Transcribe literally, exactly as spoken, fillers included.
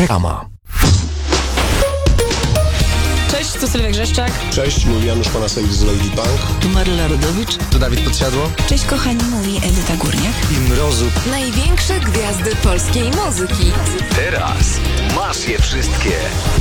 Reklama. Cześć, tu Sylwia Grzeszczak. Cześć, mój Janusz Panasewicz z Lady Punk. Tu Maryla Rodowicz. Tu Dawid Podsiadło. Cześć kochani, mówi Edyta Górniak. I Mrozu. Największe gwiazdy polskiej muzyki. Teraz masz je wszystkie.